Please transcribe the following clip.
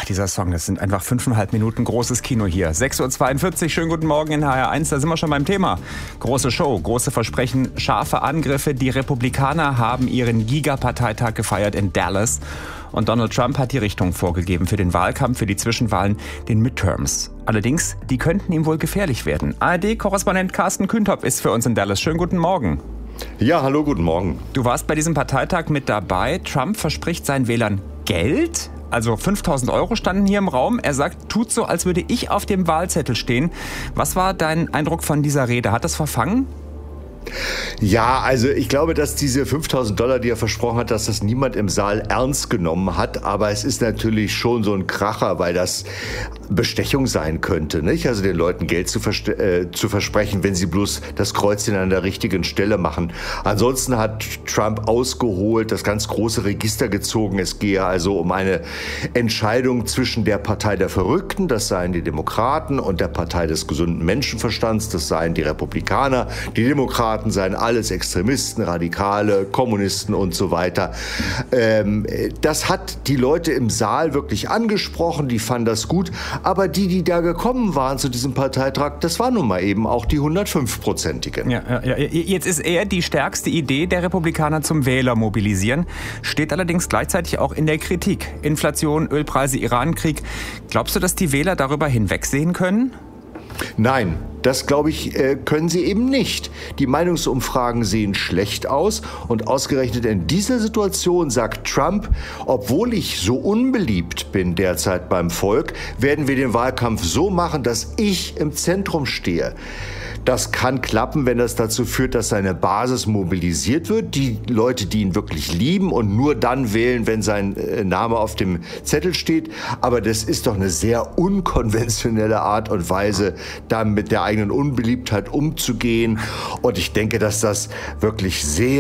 dieser Song, das sind einfach 5,5 Minuten großes Kino hier. 6.42 Uhr, schönen guten Morgen in HR1, da sind wir schon beim Thema. Große Show, große Versprechen, scharfe Angriffe. Die Republikaner haben ihren Giga-Parteitag gefeiert in Dallas. Und Donald Trump hat die Richtung vorgegeben für den Wahlkampf, für die Zwischenwahlen, den Midterms. Allerdings, die könnten ihm wohl gefährlich werden. ARD-Korrespondent Carsten Kühntop ist für uns in Dallas. Schönen guten Morgen. Ja, hallo, guten Morgen. Du warst bei diesem Parteitag mit dabei. Trump verspricht seinen Wählern Geld. Also 5.000 Euro standen hier im Raum. Er sagt, tut so, als würde ich auf dem Wahlzettel stehen. Was war dein Eindruck von dieser Rede? Hat das verfangen? Ja, also ich glaube, dass diese 5.000 $, die er versprochen hat, dass das niemand im Saal ernst genommen hat. Aber es ist natürlich schon so ein Kracher, weil das Bestechung sein könnte, nicht? Also den Leuten Geld zu versprechen, wenn sie bloß das Kreuzchen an der richtigen Stelle machen. Ansonsten hat Trump ausgeholt, das ganz große Register gezogen. Es gehe also um eine Entscheidung zwischen der Partei der Verrückten, das seien die Demokraten, und der Partei des gesunden Menschenverstands, das seien die Republikaner. Die Demokraten seien alles Extremisten, Radikale, Kommunisten und so weiter. Das hat die Leute im Saal wirklich angesprochen, die fanden das gut. Aber die da gekommen waren zu diesem Parteitag, das waren nun mal eben auch die 105-Prozentigen. Ja. Jetzt ist eher die stärkste Idee der Republikaner zum Wähler mobilisieren, steht allerdings gleichzeitig auch in der Kritik. Inflation, Ölpreise, Irankrieg. Glaubst du, dass die Wähler darüber hinwegsehen können? Nein, das glaube ich, können sie eben nicht. Die Meinungsumfragen sehen schlecht aus und ausgerechnet in dieser Situation sagt Trump, obwohl ich so unbeliebt bin derzeit beim Volk, werden wir den Wahlkampf so machen, dass ich im Zentrum stehe. Das kann klappen, wenn das dazu führt, dass seine Basis mobilisiert wird. Die Leute, die ihn wirklich lieben und nur dann wählen, wenn sein Name auf dem Zettel steht. Aber das ist doch eine sehr unkonventionelle Art und Weise, da mit der eigenen Unbeliebtheit umzugehen. Und ich denke, dass das wirklich sehr